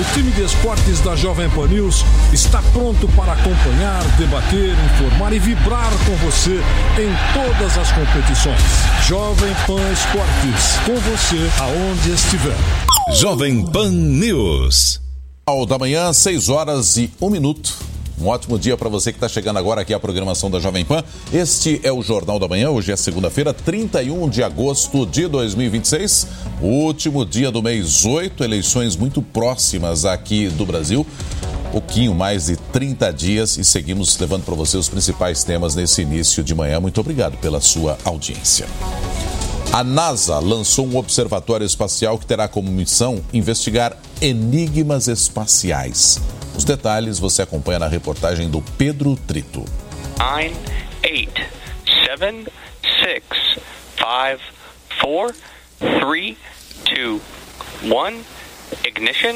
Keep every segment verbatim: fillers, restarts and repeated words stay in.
time de esportes da Jovem Pan News está pronto para acompanhar, debater, informar e vibrar com você em todas as competições. Jovem Pan Esportes, com você aonde estiver. Jovem Pan News. Ao da manhã, seis horas e um minuto. Um ótimo dia para você que está chegando agora aqui à programação da Jovem Pan. Este é o Jornal da Manhã. Hoje é segunda-feira, trinta e um de agosto de dois mil e vinte e seis. O último dia do mês oito. Eleições muito próximas aqui do Brasil. Pouquinho mais de trinta dias e seguimos levando para você os principais temas nesse início de manhã. Muito obrigado pela sua audiência. A NASA lançou um observatório espacial que terá como missão investigar enigmas espaciais. Os detalhes você acompanha na reportagem do Pedro Trito. nove, oito, sete, seis, cinco, quatro, três, dois, um, ignition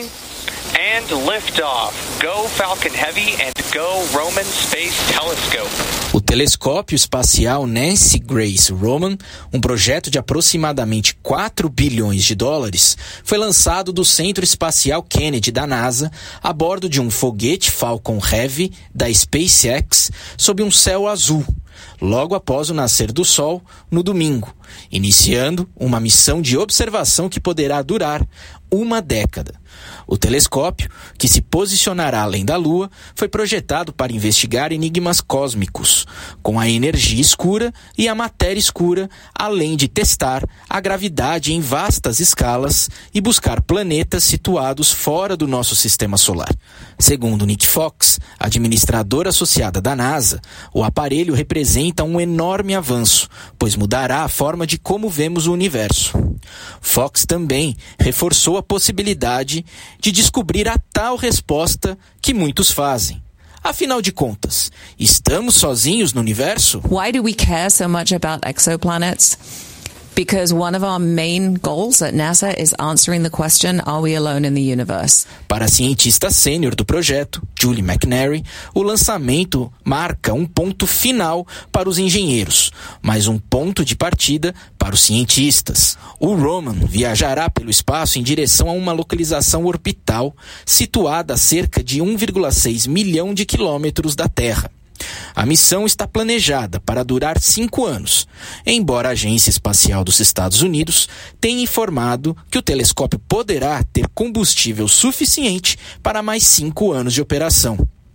and liftoff. Go Falcon Heavy and go Roman Space Telescope. O telescópio espacial Nancy Grace Roman, um projeto de aproximadamente quatro bilhões de dólares, foi lançado do Centro Espacial Kennedy da NASA a bordo de um foguete Falcon Heavy da SpaceX sob um céu azul, logo após o nascer do Sol, no domingo, iniciando uma missão de observação que poderá durar uma década. O telescópio, que se posicionará além da Lua, foi projetado para investigar enigmas cósmicos, com a energia escura e a matéria escura, além de testar a gravidade em vastas escalas e buscar planetas situados fora do nosso sistema solar. Segundo Nick Fox, administradora associada da NASA, o aparelho representa um enorme avanço, pois mudará a forma de como vemos o universo. Fox também reforçou a possibilidade de descobrir a tal resposta que muitos fazem. Afinal de contas, estamos sozinhos no universo? Why do we care so much about exoplanets? Because one of our main goals at NASA is answering the question, are we alone in the universe? Para a cientista sênior do projeto, Julie McNary, o lançamento marca um ponto final para os engenheiros, mas um ponto de partida para os cientistas. O Roman viajará pelo espaço em direção a uma localização orbital situada a cerca de um vírgula seis milhão de quilômetros da Terra. A missão está planejada para durar cinco anos, embora a Agência Espacial dos Estados Unidos tenha informado que o telescópio poderá ter combustível suficiente para mais cinco anos de operação.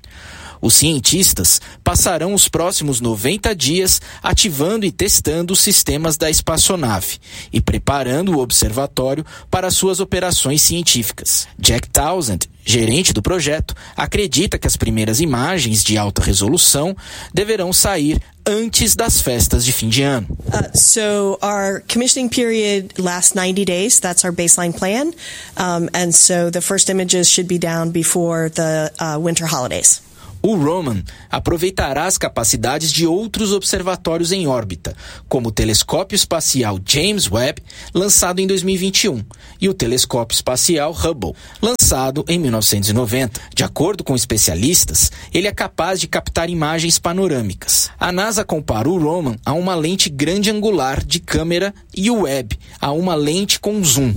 Os cientistas passarão os próximos noventa dias ativando e testando os sistemas da espaçonave e preparando o observatório para suas operações científicas. Jack Townsend, gerente do projeto, acredita que as primeiras imagens de alta resolução deverão sair antes das festas de fim de ano. Uh, so our commissioning period lasts ninety days. That's our baseline plan. Um, and so the first images should be down before the uh, winter holidays. O Roman aproveitará as capacidades de outros observatórios em órbita, como o telescópio espacial James Webb, lançado em dois mil e vinte e um, e o telescópio espacial Hubble, lançado em mil novecentos e noventa. De acordo com especialistas, ele é capaz de captar imagens panorâmicas. A NASA compara o Roman a uma lente grande angular de câmera e o Webb a uma lente com zoom.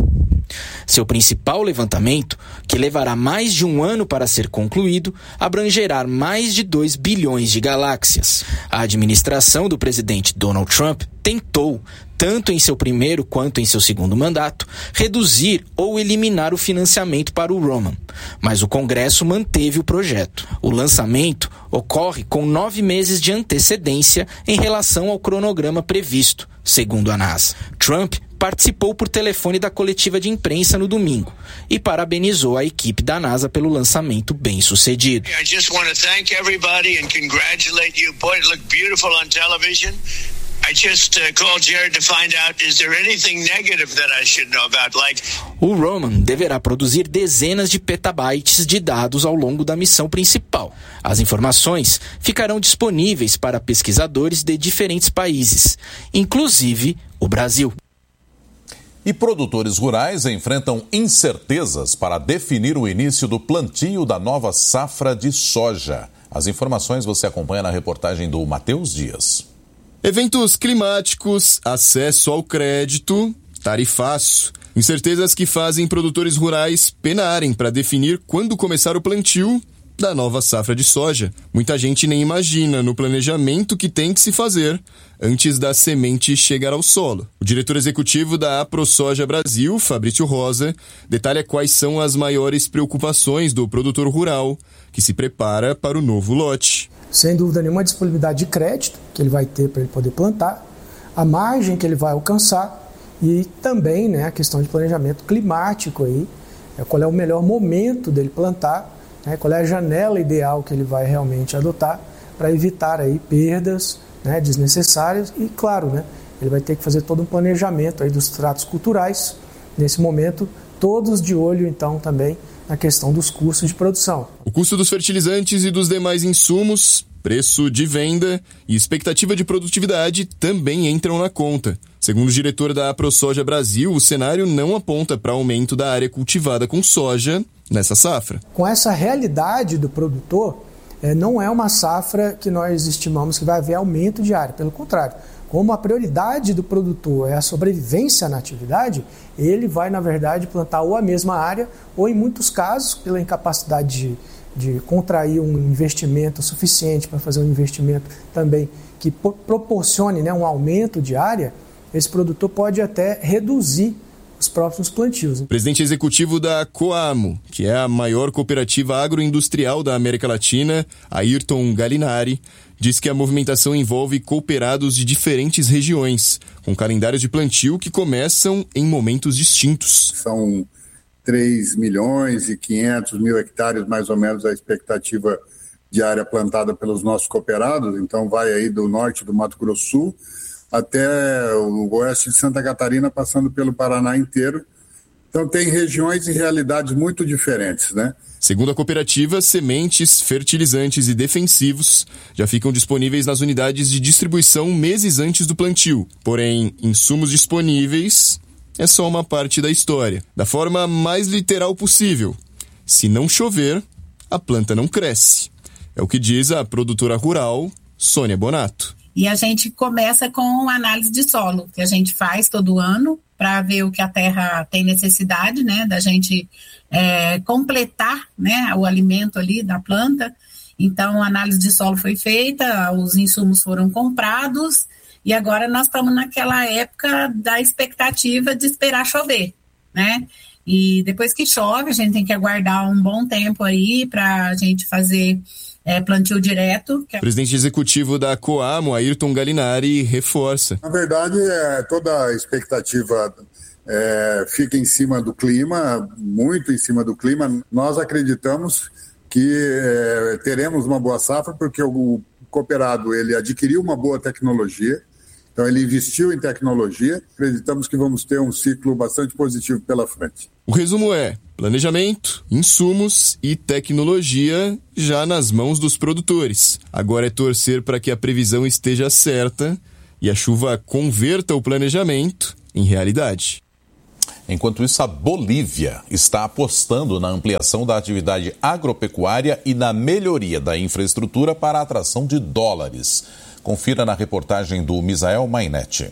Seu principal levantamento, que levará mais de um ano para ser concluído, abrangerá mais de dois bilhões de galáxias. A administração do presidente Donald Trump tentou, tanto em seu primeiro quanto em seu segundo mandato, reduzir ou eliminar o financiamento para o Roman, mas o Congresso manteve o projeto. O lançamento ocorre com nove meses de antecedência em relação ao cronograma previsto, segundo a NASA. Trump participou por telefone da coletiva de imprensa no domingo e parabenizou a equipe da NASA pelo lançamento bem-sucedido. I just want to thank everybody and congratulate you. Boy, it looked beautiful on television. I just uh, called Jared to find out, is there anything negative that I should know about? Like... O Roman deverá produzir dezenas de petabytes de dados ao longo da missão principal. As informações ficarão disponíveis para pesquisadores de diferentes países, inclusive o Brasil. E produtores rurais enfrentam incertezas para definir o início do plantio da nova safra de soja. As informações você acompanha na reportagem do Matheus Dias. Eventos climáticos, acesso ao crédito, tarifaço. Incertezas que fazem produtores rurais penarem para definir quando começar o plantio da nova safra de soja. Muita gente nem imagina no planejamento que tem que se fazer antes da semente chegar ao solo. O diretor executivo da AproSoja Brasil, Fabrício Rosa, detalha quais são as maiores preocupações do produtor rural que se prepara para o novo lote. Sem dúvida nenhuma, a disponibilidade de crédito que ele vai ter para ele poder plantar, a margem que ele vai alcançar e também, né, a questão de planejamento climático, aí, qual é o melhor momento dele plantar, né, qual é a janela ideal que ele vai realmente adotar para evitar aí perdas, né, desnecessárias e, claro, né, ele vai ter que fazer todo um planejamento aí dos tratos culturais, nesse momento, todos de olho então também na questão dos custos de produção. O custo dos fertilizantes e dos demais insumos, preço de venda e expectativa de produtividade também entram na conta. Segundo o diretor da AproSoja Brasil, o cenário não aponta para aumento da área cultivada com soja nessa safra. Com essa realidade do produtor, é, não é uma safra que nós estimamos que vai haver aumento de área. Pelo contrário, como a prioridade do produtor é a sobrevivência na atividade, ele vai, na verdade, plantar ou a mesma área ou, em muitos casos, pela incapacidade de, de contrair um investimento suficiente para fazer um investimento também que proporcione, né, um aumento de área, esse produtor pode até reduzir os próximos plantios. Presidente executivo da Coamo, que é a maior cooperativa agroindustrial da América Latina, Ayrton Galinari, diz que a movimentação envolve cooperados de diferentes regiões, com calendários de plantio que começam em momentos distintos. São três milhões e quinhentos mil hectares, mais ou menos, a expectativa de área plantada pelos nossos cooperados. Então vai aí do norte do Mato Grosso do Sul até o oeste de Santa Catarina, passando pelo Paraná inteiro. Então tem regiões e realidades muito diferentes, né? Segundo a cooperativa, sementes, fertilizantes e defensivos já ficam disponíveis nas unidades de distribuição meses antes do plantio. Porém, insumos disponíveis é só uma parte da história. Da forma mais literal possível, se não chover, a planta não cresce. É o que diz a produtora rural, Sônia Bonato. E a gente começa com análise de solo, que a gente faz todo ano, para ver o que a terra tem necessidade, né, da gente é, completar, né, o alimento ali da planta. Então, a análise de solo foi feita, os insumos foram comprados, e agora nós estamos naquela época da expectativa de esperar chover, né? E depois que chove, a gente tem que aguardar um bom tempo aí para a gente fazer É, plantio direto. O presidente executivo da Coamo, Ayrton Galinari, reforça. Na verdade, é, toda a expectativa é, fica em cima do clima, muito em cima do clima. Nós acreditamos que é, teremos uma boa safra, porque o cooperado ele adquiriu uma boa tecnologia, então ele investiu em tecnologia. Acreditamos que vamos ter um ciclo bastante positivo pela frente. O resumo é: planejamento, insumos e tecnologia já nas mãos dos produtores. Agora é torcer para que a previsão esteja certa e a chuva converta o planejamento em realidade. Enquanto isso, a Bolívia está apostando na ampliação da atividade agropecuária e na melhoria da infraestrutura para a atração de dólares. Confira na reportagem do Misael Mainetti.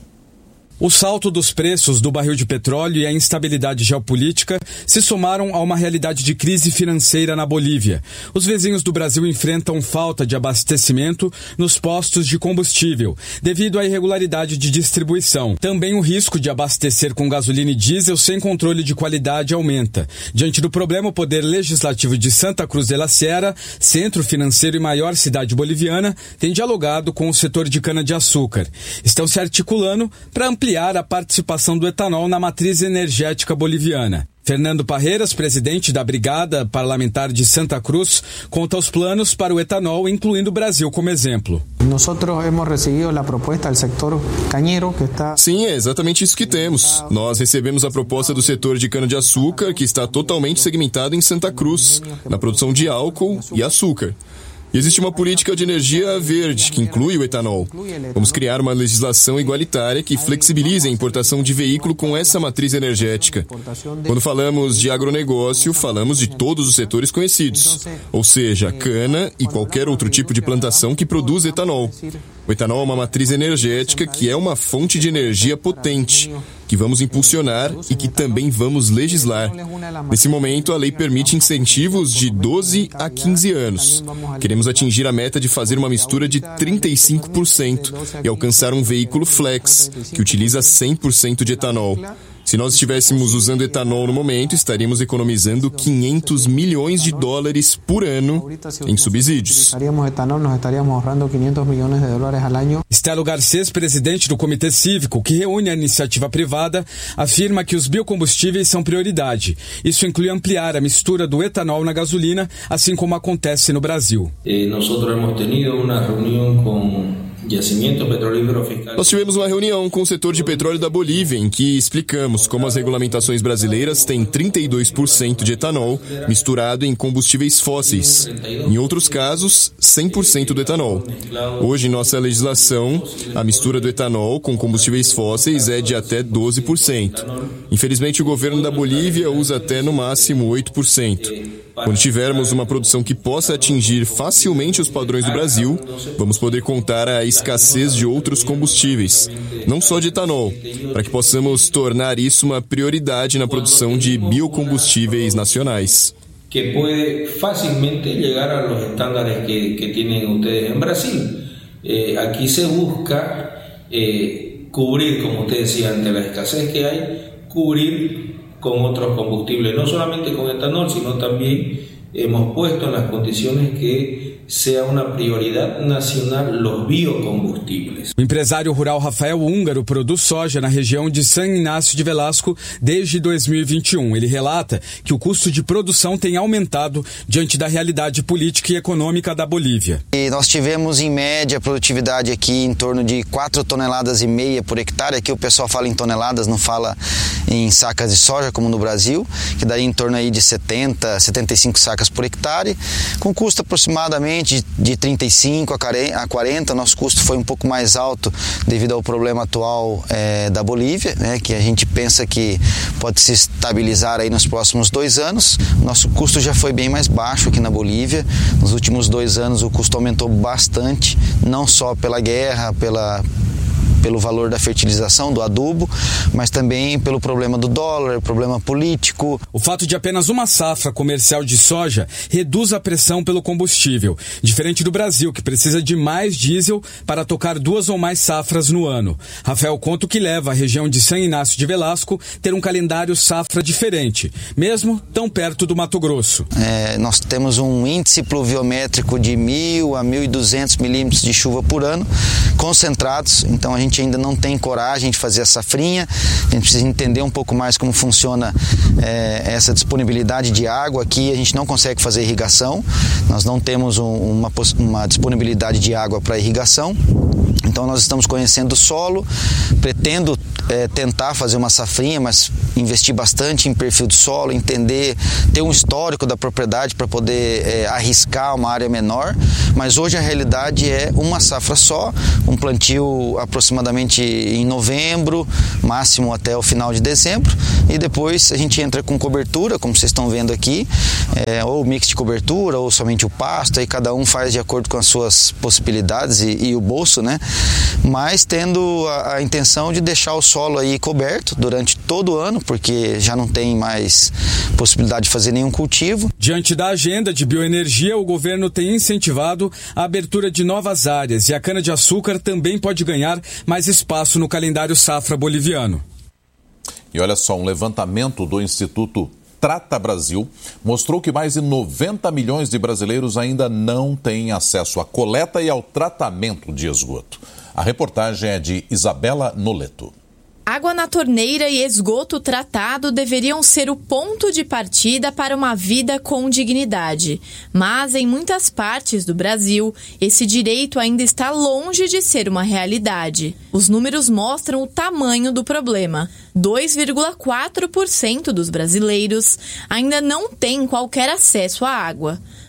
O salto dos preços do barril de petróleo e a instabilidade geopolítica se somaram a uma realidade de crise financeira na Bolívia. Os vizinhos do Brasil enfrentam falta de abastecimento nos postos de combustível, devido à irregularidade de distribuição. Também o risco de abastecer com gasolina e diesel sem controle de qualidade aumenta. Diante do problema, o Poder Legislativo de Santa Cruz de la Sierra, centro financeiro e maior cidade boliviana, tem dialogado com o setor de cana-de-açúcar. Estão se articulando para ampliar a participação do etanol na matriz energética boliviana. Fernando Parreiras, presidente da Brigada Parlamentar de Santa Cruz, conta os planos para o etanol, incluindo o Brasil como exemplo. Sim, é exatamente isso que temos. Nós recebemos a proposta do setor de cana-de-açúcar, que está totalmente segmentado em Santa Cruz, na produção de álcool e açúcar. E existe uma política de energia verde, que inclui o etanol. Vamos criar uma legislação igualitária que flexibilize a importação de veículo com essa matriz energética. Quando falamos de agronegócio, falamos de todos os setores conhecidos, ou seja, cana e qualquer outro tipo de plantação que produza etanol. O etanol é uma matriz energética que é uma fonte de energia potente, que vamos impulsionar e que também vamos legislar. Nesse momento, a lei permite incentivos de doze a quinze anos. Queremos atingir a meta de fazer uma mistura de trinta e cinco por cento e alcançar um veículo flex, que utiliza cem por cento de etanol. Se nós estivéssemos usando etanol no momento, estaríamos economizando quinhentos milhões de dólares por ano em subsídios. Stelo Garcês, presidente do Comitê Cívico, que reúne a iniciativa privada, afirma que os biocombustíveis são prioridade. Isso inclui ampliar a mistura do etanol na gasolina, assim como acontece no Brasil. Nós temos tido uma reunião com Nós tivemos uma reunião com o setor de petróleo da Bolívia em que explicamos como as regulamentações brasileiras têm trinta e dois por cento de etanol misturado em combustíveis fósseis. Em outros casos, cem por cento do etanol. Hoje, em nossa legislação, a mistura do etanol com combustíveis fósseis é de até doze por cento. Infelizmente, o governo da Bolívia usa até no máximo oito por cento. Quando tivermos uma produção que possa atingir facilmente os padrões do Brasil, vamos poder contar a escassez de outros combustíveis, não só de etanol, para que possamos tornar isso uma prioridade na produção de biocombustíveis nacionais. Que pode facilmente chegar a los estándares que, que tienen ustedes en Brasil. Eh, aquí se busca eh, cubrir, como usted decía, ante la escasez que hay, cubrir con otros combustibles, no solamente con etanol, sino también hemos puesto en las condiciones que sea una prioridad nacional los biocombustibles. O empresário rural Rafael Húngaro produz soja na região de San Inácio de Velasco desde dois mil e vinte e um. Ele relata que o custo de produção tem aumentado diante da realidade política e econômica da Bolívia. E nós tivemos em média a produtividade aqui em torno de quatro toneladas e meia por hectare. Aqui o pessoal fala em toneladas, não fala em sacas de soja como no Brasil, que daria em torno aí de setenta, setenta e cinco sacas por hectare, com custo aproximadamente de trinta e cinco a quarenta. Nosso custo foi um pouco mais alto devido ao problema atual é, da Bolívia, né, que a gente pensa que pode se estabilizar aí nos próximos dois anos. Nosso custo já foi bem mais baixo aqui na Bolívia. Nos últimos dois anos o custo aumentou bastante, não só pela guerra, pela pelo valor da fertilização, do adubo, mas também pelo problema do dólar, problema político. O fato de apenas uma safra comercial de soja reduz a pressão pelo combustível, diferente do Brasil, que precisa de mais diesel para tocar duas ou mais safras no ano. Rafael conta o que leva a região de San Inácio de Velasco ter um calendário safra diferente, mesmo tão perto do Mato Grosso. É, nós temos um índice pluviométrico de mil a mil e duzentos milímetros de chuva por ano, concentrados, então a gente ainda não tem coragem de fazer a safrinha. A gente precisa entender um pouco mais como funciona é, essa disponibilidade de água. Aqui a gente não consegue fazer irrigação, nós não temos um, uma, uma disponibilidade de água para irrigação. Então nós estamos conhecendo o solo, pretendo é, tentar fazer uma safrinha, mas investir bastante em perfil de solo, entender, ter um histórico da propriedade para poder é, arriscar uma área menor, mas hoje a realidade é uma safra só, um plantio aproximadamente em novembro, máximo até o final de dezembro, e depois a gente entra com cobertura, como vocês estão vendo aqui, é, ou mix de cobertura, ou somente o pasto, aí cada um faz de acordo com as suas possibilidades e, e o bolso, né? Mas tendo a, a intenção de deixar o solo aí coberto durante todo o ano, porque já não tem mais possibilidade de fazer nenhum cultivo. Diante da agenda de bioenergia, o governo tem incentivado a abertura de novas áreas e a cana-de-açúcar também pode ganhar mais espaço no calendário safra boliviano. E olha só, um levantamento do Instituto Trata Brasil mostrou que mais de noventa milhões de brasileiros ainda não têm acesso à coleta e ao tratamento de esgoto. A reportagem é de Isabela Noleto. Água na torneira e esgoto tratado deveriam ser o ponto de partida para uma vida com dignidade. Mas, em muitas partes do Brasil, esse direito ainda está longe de ser uma realidade. Os números mostram o tamanho do problema. dois vírgula quatro por cento dos brasileiros ainda não têm qualquer acesso à água.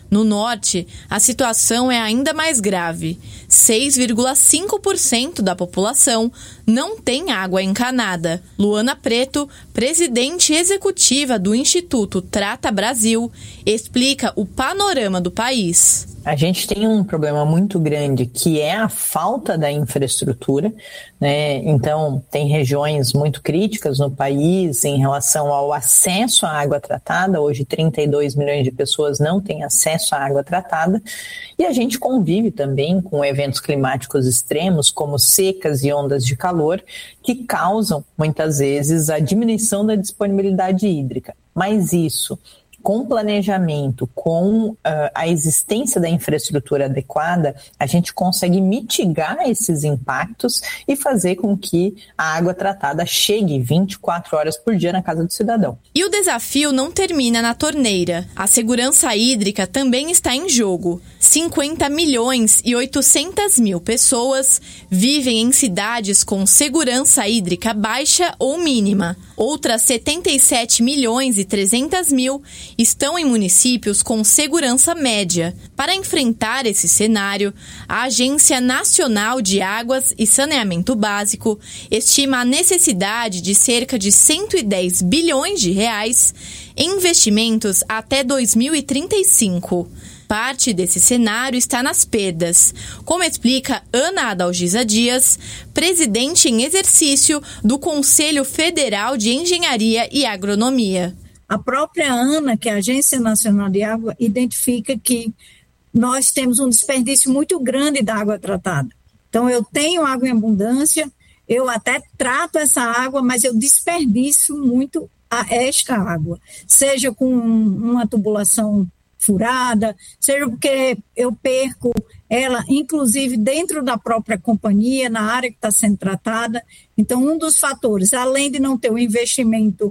No norte, a situação é ainda mais grave. seis vírgula cinco por cento da população não tem água encanada. Luana Preto, presidente executiva do Instituto Trata Brasil, explica o panorama do país. A gente tem um problema muito grande, que é a falta da infraestrutura, né? Então, tem regiões muito críticas no país em relação ao acesso à água tratada. Hoje, trinta e dois milhões de pessoas não têm acesso à água tratada. E a gente convive também com eventos climáticos extremos, como secas e ondas de calor, que causam, muitas vezes, a diminuição da disponibilidade hídrica. Mas isso, com planejamento, com uh, a existência da infraestrutura adequada, a gente consegue mitigar esses impactos e fazer com que a água tratada chegue vinte e quatro horas por dia na casa do cidadão. E o desafio não termina na torneira. A segurança hídrica também está em jogo. cinquenta milhões e oitocentas mil pessoas vivem em cidades com segurança hídrica baixa ou mínima. Outras setenta e sete milhões e trezentas mil estão em municípios com segurança média. Para enfrentar esse cenário, a Agência Nacional de Águas e Saneamento Básico estima a necessidade de cerca de cento e dez bilhões de reais em investimentos até dois mil e trinta e cinco. Parte desse cenário está nas perdas, como explica Ana Adalgisa Dias, presidente em exercício do Conselho Federal de Engenharia e Agronomia. A própria ANA, que é a Agência Nacional de Água, identifica que nós temos um desperdício muito grande da água tratada. Então, eu tenho água em abundância, eu até trato essa água, mas eu desperdiço muito a esta água, seja com uma tubulação furada, seja porque eu perco ela, inclusive dentro da própria companhia, na área que está sendo tratada. Então, um dos fatores, além de não ter o investimento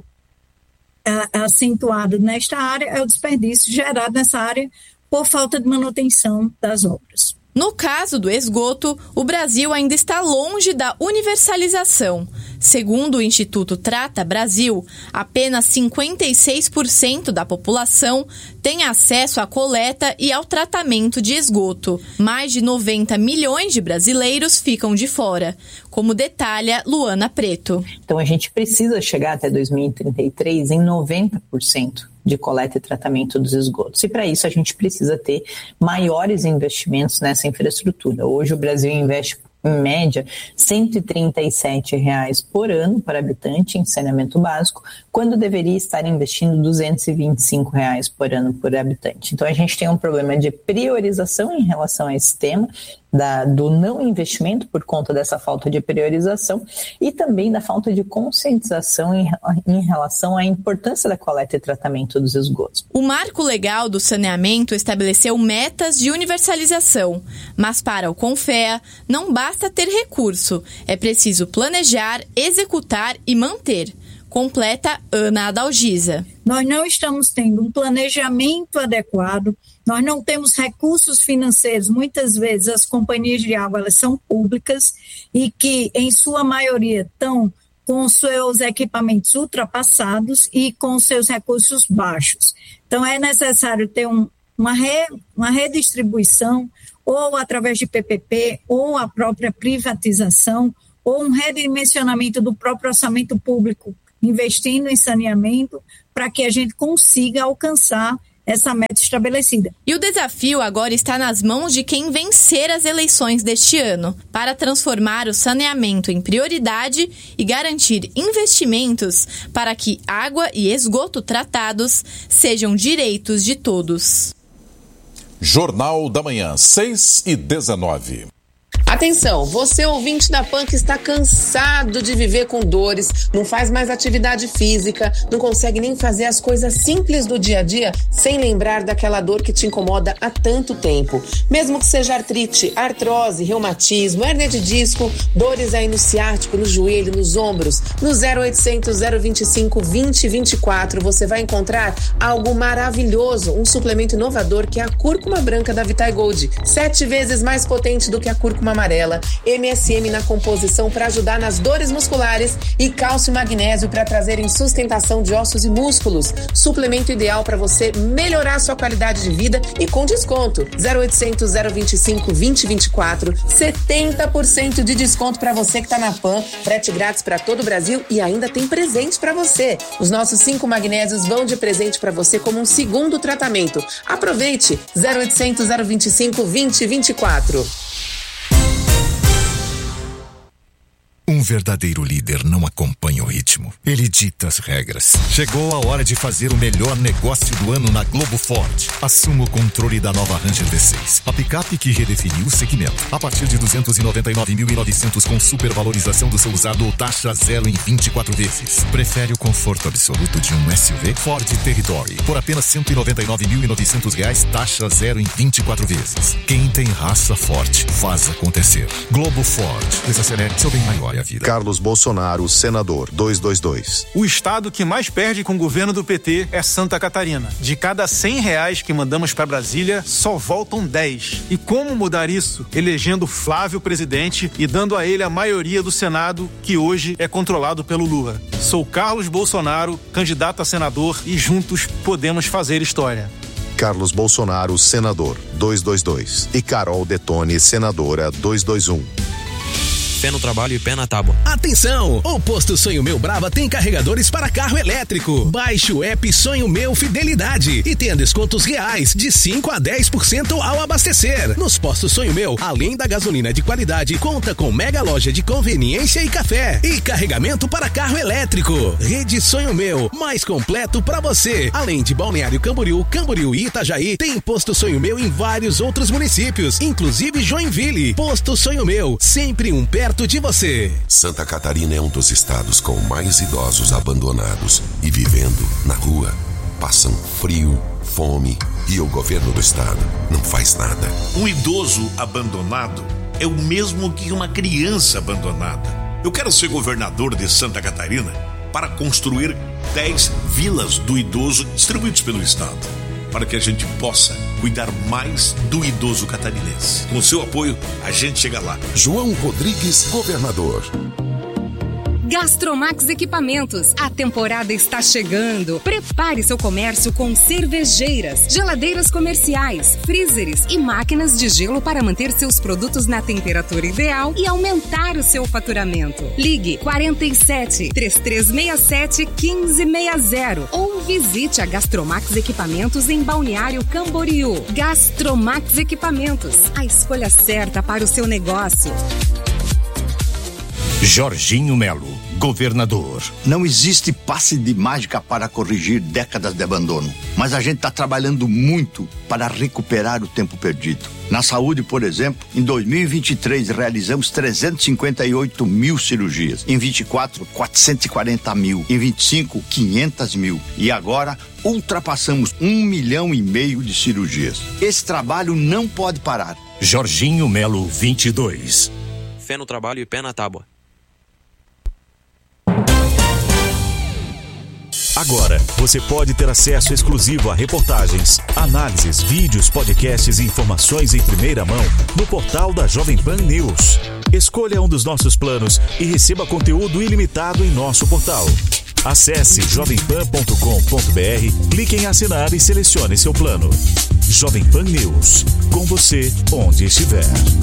a, acentuado nesta área, é o desperdício gerado nessa área por falta de manutenção das obras. No caso do esgoto, o Brasil ainda está longe da universalização. Segundo o Instituto Trata Brasil, apenas cinquenta e seis por cento da população tem acesso à coleta e ao tratamento de esgoto. Mais de noventa milhões de brasileiros ficam de fora, como detalha Luana Preto. Então a gente precisa chegar até dois mil e trinta e três em noventa por cento de coleta e tratamento dos esgotos. E para isso a gente precisa ter maiores investimentos nessa infraestrutura. Hoje o Brasil investe em média cento e trinta e sete reais por ano para habitante em saneamento básico, quando deveria estar investindo duzentos e vinte e cinco reais por ano por habitante. Então a gente tem um problema de priorização em relação a esse tema, da, do não investimento por conta dessa falta de priorização e também da falta de conscientização em, em relação à importância da coleta e tratamento dos esgotos. O Marco Legal do Saneamento estabeleceu metas de universalização, mas para o Confea não basta ter recurso, é preciso planejar, executar e manter. Completa Ana Adalgisa. Nós não estamos tendo um planejamento adequado, nós não temos recursos financeiros. Muitas vezes as companhias de água elas são públicas e que, em sua maioria, estão com seus equipamentos ultrapassados e com seus recursos baixos. Então, é necessário ter um, uma, re, uma redistribuição, ou através de P P P, ou a própria privatização, ou um redimensionamento do próprio orçamento público, investindo em saneamento, para que a gente consiga alcançar essa meta estabelecida. E o desafio agora está nas mãos de quem vencer as eleições deste ano, para transformar o saneamento em prioridade e garantir investimentos para que água e esgoto tratados sejam direitos de todos. Jornal da Manhã, seis e dezenove. Atenção, você ouvinte da Pan que está cansado de viver com dores, não faz mais atividade física, não consegue nem fazer as coisas simples do dia a dia sem lembrar daquela dor que te incomoda há tanto tempo. Mesmo que seja artrite, artrose, reumatismo, hérnia de disco, dores aí no ciático, no joelho, nos ombros, no zero oitocentos, zero vinte e cinco, vinte, vinte e quatro você vai encontrar algo maravilhoso, um suplemento inovador que é a cúrcuma branca da Vitae Gold, sete vezes mais potente do que a cúrcuma amarela, M S M na composição para ajudar nas dores musculares e cálcio e magnésio para trazerem sustentação de ossos e músculos. Suplemento ideal para você melhorar sua qualidade de vida e com desconto. zero oitocentos, zero vinte e cinco, vinte, vinte e quatro, setenta por cento de desconto para você que tá na Pan, frete grátis para todo o Brasil e ainda tem presente para você. Os nossos cinco magnésios vão de presente para você como um segundo tratamento. Aproveite! zero oitocentos, zero vinte e cinco, vinte, vinte e quatro. Um verdadeiro líder não acompanha o ritmo. Ele dita as regras. Chegou a hora de fazer o melhor negócio do ano na Globo Ford. Assuma o controle da nova Ranger V seis. A picape que redefiniu o segmento. A partir de duzentos e noventa e nove mil e novecentos com supervalorização do seu usado ou taxa zero em vinte e quatro vezes. Prefere o conforto absoluto de um S U V? Ford Territory. Por apenas cento e noventa e nove mil e novecentos reais, taxa zero em vinte e quatro vezes. Quem tem raça forte, faz acontecer. Globo Ford. Desacelere seu bem maior. Carlos Bolsonaro, senador, duzentos e vinte e dois. O estado que mais perde com o governo do P T é Santa Catarina. De cada cem reais que mandamos para Brasília, só voltam dez. E como mudar isso? Elegendo Flávio presidente e dando a ele a maioria do Senado, que hoje é controlado pelo Lula. Sou Carlos Bolsonaro, candidato a senador, e juntos podemos fazer história. Carlos Bolsonaro, senador, duzentos e vinte e dois. E Carol Detone, senadora, duzentos e vinte e um. Pé no trabalho e pé na tábua. Atenção! O Posto Sonho Meu Brava tem carregadores para carro elétrico. Baixe o app Sonho Meu Fidelidade e tenha descontos reais de cinco a dez por cento ao abastecer. Nos postos Sonho Meu, além da gasolina de qualidade, conta com mega loja de conveniência e café e carregamento para carro elétrico. Rede Sonho Meu, mais completo para você. Além de Balneário Camboriú, Camboriú e Itajaí, tem Posto Sonho Meu em vários outros municípios, inclusive Joinville. Posto Sonho Meu, sempre um pé perto de você. Santa Catarina é um dos estados com mais idosos abandonados e vivendo na rua. Passam frio, fome e o governo do estado não faz nada. Um idoso abandonado é o mesmo que uma criança abandonada. Eu quero ser governador de Santa Catarina para construir dez vilas do idoso distribuídos pelo estado, para que a gente possa cuidar mais do idoso catarinense. Com seu apoio, a gente chega lá. João Rodrigues, governador. Gastromax Equipamentos. A temporada está chegando. Prepare seu comércio com cervejeiras, geladeiras comerciais, freezers e máquinas de gelo para manter seus produtos na temperatura ideal e aumentar o seu faturamento. Ligue quarenta e sete, trinta e três sessenta e sete, quinze sessenta ou visite a Gastromax Equipamentos em Balneário Camboriú. Gastromax Equipamentos. A escolha certa para o seu negócio. Jorginho Melo, governador. Não existe passe de mágica para corrigir décadas de abandono, mas a gente está trabalhando muito para recuperar o tempo perdido. Na saúde, por exemplo, em dois mil e vinte e três realizamos trezentos e cinquenta e oito mil cirurgias, em vinte e quatro, quatrocentos e quarenta mil, em vinte e cinco, quinhentos mil e agora ultrapassamos um milhão e meio de cirurgias. Esse trabalho não pode parar. Jorginho Melo, vinte e dois. Fé no trabalho e pé na tábua. Agora, você pode ter acesso exclusivo a reportagens, análises, vídeos, podcasts e informações em primeira mão no portal da Jovem Pan News. Escolha um dos nossos planos e receba conteúdo ilimitado em nosso portal. Acesse jovem pan ponto com ponto b r, clique em assinar e selecione seu plano. Jovem Pan News, com você onde estiver.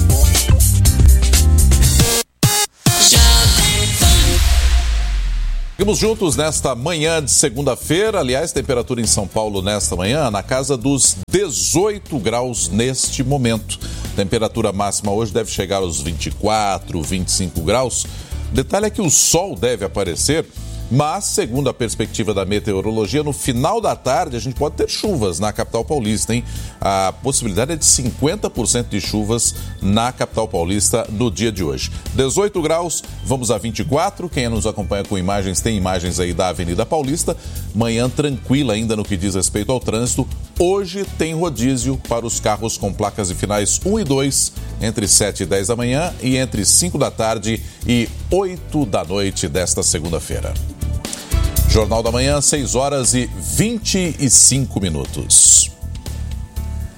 Seguimos juntos nesta manhã de segunda-feira. Aliás, temperatura em São Paulo nesta manhã na casa dos dezoito graus neste momento. Temperatura máxima hoje deve chegar aos vinte e quatro, vinte e cinco graus. Detalhe é que o sol deve aparecer, mas, segundo a perspectiva da meteorologia, no final da tarde a gente pode ter chuvas na capital paulista, hein? A possibilidade é de cinquenta por cento de chuvas na capital paulista no dia de hoje. dezoito graus, vamos a vinte e quatro. Quem nos acompanha com imagens, tem imagens aí da Avenida Paulista. Manhã tranquila ainda no que diz respeito ao trânsito. Hoje tem rodízio para os carros com placas de finais um e dois, entre sete e dez da manhã e entre cinco da tarde e oito da noite desta segunda-feira. Jornal da Manhã, seis horas e vinte e cinco minutos.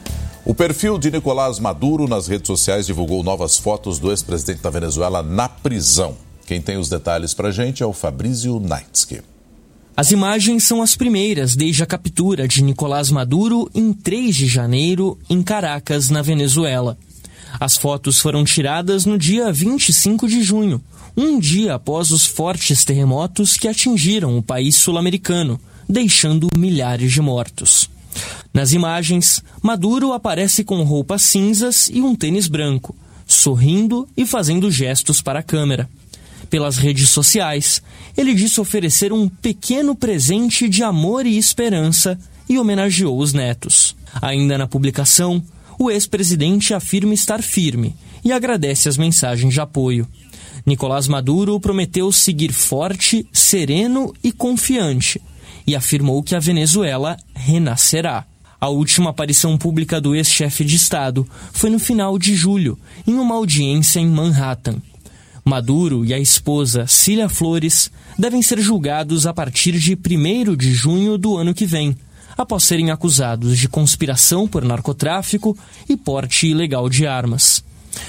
O perfil de Nicolás Maduro nas redes sociais divulgou novas fotos do ex-presidente da Venezuela na prisão. Quem tem os detalhes pra gente é o Fabrício Naitsky. As imagens são as primeiras desde a captura de Nicolás Maduro em três de janeiro, em Caracas, na Venezuela. As fotos foram tiradas no dia vinte e cinco de junho, um dia após os fortes terremotos que atingiram o país sul-americano, deixando milhares de mortos. Nas imagens, Maduro aparece com roupas cinzas e um tênis branco, sorrindo e fazendo gestos para a câmera. Pelas redes sociais, ele disse oferecer um pequeno presente de amor e esperança e homenageou os netos. Ainda na publicação, o ex-presidente afirma estar firme e agradece as mensagens de apoio. Nicolás Maduro prometeu seguir forte, sereno e confiante e afirmou que a Venezuela renascerá. A última aparição pública do ex-chefe de Estado foi no final de julho, em uma audiência em Manhattan. Maduro e a esposa Cília Flores devem ser julgados a partir de primeiro de junho do ano que vem, após serem acusados de conspiração por narcotráfico e porte ilegal de armas.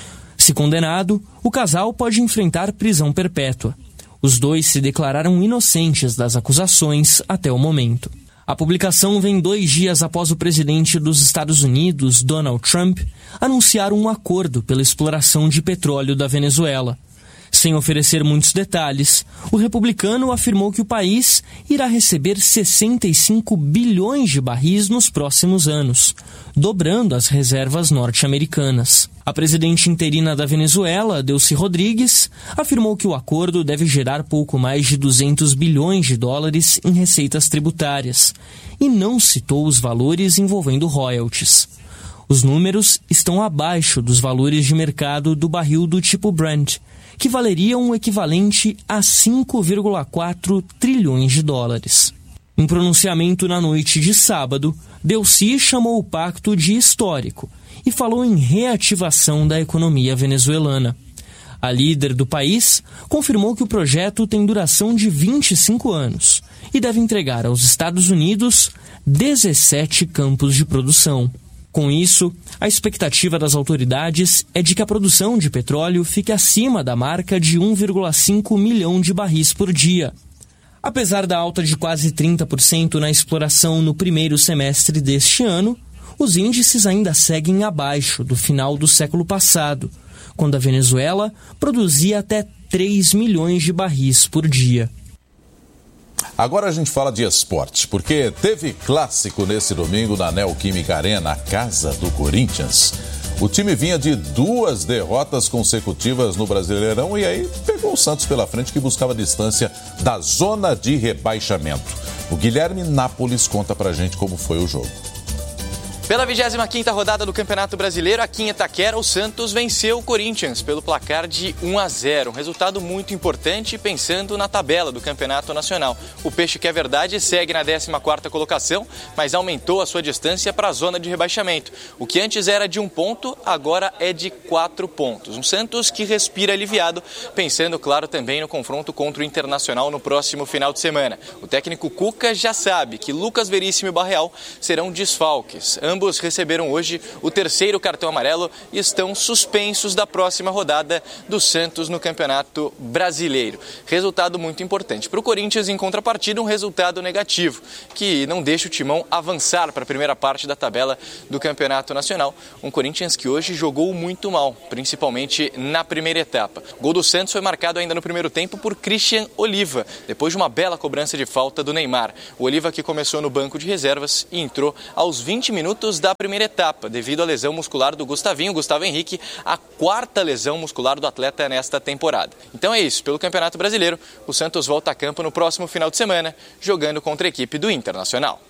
Se condenado, o casal pode enfrentar prisão perpétua. Os dois se declararam inocentes das acusações até o momento. A publicação vem dois dias após o presidente dos Estados Unidos, Donald Trump, anunciar um acordo pela exploração de petróleo da Venezuela. Sem oferecer muitos detalhes, o republicano afirmou que o país irá receber sessenta e cinco bilhões de barris nos próximos anos, dobrando as reservas norte-americanas. A presidente interina da Venezuela, Delcy Rodrigues, afirmou que o acordo deve gerar pouco mais de duzentos bilhões de dólares em receitas tributárias e não citou os valores envolvendo royalties. Os números estão abaixo dos valores de mercado do barril do tipo Brent, que valeriam o equivalente a cinco vírgula quatro trilhões de dólares. Em pronunciamento na noite de sábado, Delcy chamou o pacto de histórico e falou em reativação da economia venezuelana. A líder do país confirmou que o projeto tem duração de vinte e cinco anos e deve entregar aos Estados Unidos dezessete campos de produção. Com isso, a expectativa das autoridades é de que a produção de petróleo fique acima da marca de um vírgula cinco milhão de barris por dia. Apesar da alta de quase trinta por cento na exploração no primeiro semestre deste ano, os índices ainda seguem abaixo do final do século passado, quando a Venezuela produzia até três milhões de barris por dia. Agora a gente fala de esporte, porque teve clássico nesse domingo na Neoquímica Arena, a casa do Corinthians. O time vinha de duas derrotas consecutivas no Brasileirão e aí pegou o Santos pela frente, que buscava distância da zona de rebaixamento. O Guilherme Nápoles conta pra gente como foi o jogo. Pela vigésima quinta rodada do Campeonato Brasileiro, aqui em Itaquera, o Santos venceu o Corinthians pelo placar de um a zero. Um resultado muito importante pensando na tabela do Campeonato Nacional. O Peixe, que é verdade, segue na décima quarta colocação, mas aumentou a sua distância para a zona de rebaixamento. O que antes era de um ponto, agora é de quatro pontos. Um Santos que respira aliviado, pensando, claro, também no confronto contra o Internacional no próximo final de semana. O técnico Cuca já sabe que Lucas Veríssimo e Barreal serão desfalques. Ambos receberam hoje o terceiro cartão amarelo e estão suspensos da próxima rodada do Santos no Campeonato Brasileiro. Resultado muito importante para o Corinthians, em contrapartida, um resultado negativo, que não deixa o Timão avançar para a primeira parte da tabela do Campeonato Nacional. Um Corinthians que hoje jogou muito mal, principalmente na primeira etapa. O gol do Santos foi marcado ainda no primeiro tempo por Christian Oliva, depois de uma bela cobrança de falta do Neymar. O Oliva, que começou no banco de reservas e entrou aos vinte minutos da primeira etapa, devido à lesão muscular do Gustavinho, Gustavo Henrique, a quarta lesão muscular do atleta nesta temporada. Então é isso, pelo Campeonato Brasileiro, o Santos volta a campo no próximo final de semana, jogando contra a equipe do Internacional.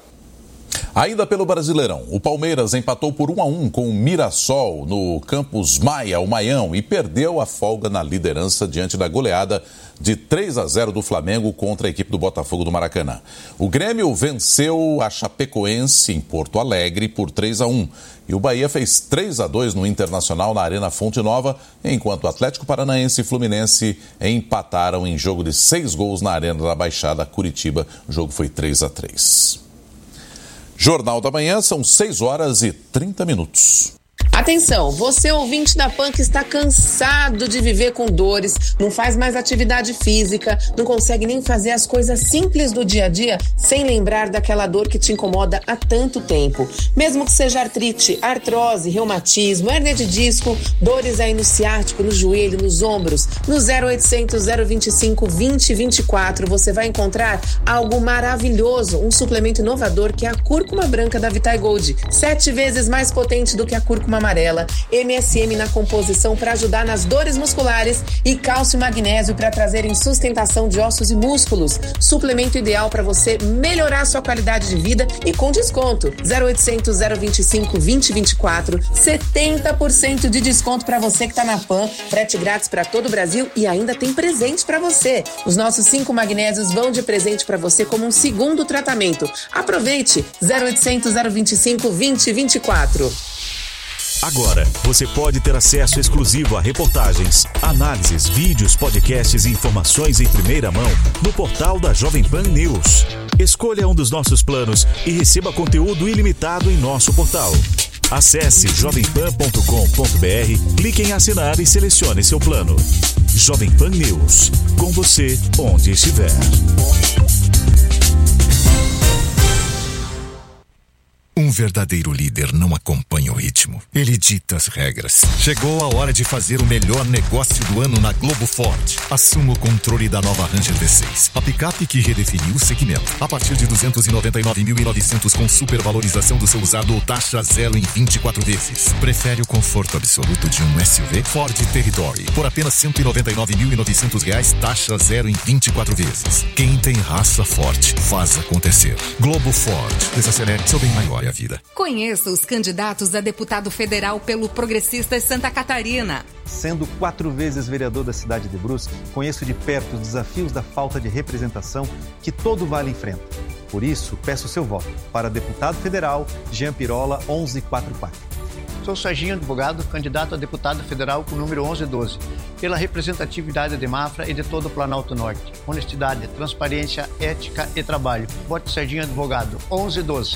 Ainda pelo Brasileirão, o Palmeiras empatou por um a um com o Mirassol no Campus Maia, o Maião, e perdeu a folga na liderança diante da goleada de três a zero do Flamengo contra a equipe do Botafogo do Maracanã. O Grêmio venceu a Chapecoense em Porto Alegre por três a um. E o Bahia fez três a dois no Internacional na Arena Fonte Nova, enquanto o Atlético Paranaense e Fluminense empataram em jogo de seis gols na Arena da Baixada, Curitiba. O jogo foi três a três. Jornal da Manhã, são seis horas e trinta minutos. Atenção, você ouvinte da Pan que está cansado de viver com dores, não faz mais atividade física, não consegue nem fazer as coisas simples do dia a dia sem lembrar daquela dor que te incomoda há tanto tempo. Mesmo que seja artrite, artrose, reumatismo, hérnia de disco, dores aí no ciático, no joelho, nos ombros, no zero oitocentos, zero vinte e cinco, vinte, vinte e quatro você vai encontrar algo maravilhoso, um suplemento inovador que é a cúrcuma branca da Vitae Gold, sete vezes mais potente do que a cúrcuma amarela, M S M na composição para ajudar nas dores musculares e cálcio e magnésio para trazerem sustentação de ossos e músculos. Suplemento ideal para você melhorar sua qualidade de vida e com desconto. zero oitocentos, zero vinte e cinco, vinte, vinte e quatro, setenta por cento de desconto para você que está na Pan, frete grátis para todo o Brasil e ainda tem presente para você. Os nossos cinco magnésios vão de presente para você como um segundo tratamento. Aproveite! zero oitocentos, zero vinte e cinco, vinte, vinte e quatro. Agora, você pode ter acesso exclusivo a reportagens, análises, vídeos, podcasts e informações em primeira mão no portal da Jovem Pan News. Escolha um dos nossos planos e receba conteúdo ilimitado em nosso portal. Acesse jovem pan ponto com ponto b r, clique em assinar e selecione seu plano. Jovem Pan News, com você onde estiver. Um verdadeiro líder não acompanha o ritmo. Ele dita as regras. Chegou a hora de fazer o melhor negócio do ano na Globo Ford. Assuma o controle da nova Ranger V seis. A picape que redefiniu o segmento. A partir de duzentos e noventa e nove mil e novecentos com supervalorização do seu usado ou taxa zero em vinte e quatro vezes. Prefere o conforto absoluto de um S U V? Ford Territory. Por apenas cento e noventa e nove mil e novecentos reais, taxa zero em vinte e quatro vezes. Quem tem raça forte, faz acontecer. Globo Ford. Desacelere seu bem maior e a vida. Conheça os candidatos a deputado federal pelo Progressistas Santa Catarina. Sendo quatro vezes vereador da cidade de Brusque, conheço de perto os desafios da falta de representação que todo vale enfrenta. Por isso, peço seu voto para deputado federal Jean Pirola onze quarenta e quatro. Sou Serginho Advogado, candidato a deputado federal com o número onze doze, pela representatividade de Mafra e de todo o Planalto Norte. Honestidade, transparência, ética e trabalho. Vote Serginho Advogado, onze doze.